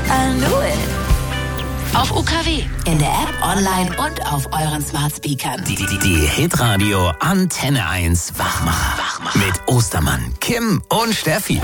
I knew it. Auf UKW, in der App, online und auf euren Smart Speakern. Die Hitradio Antenne 1 Wachmacher. Mit Ostermann, Kim und Steffi.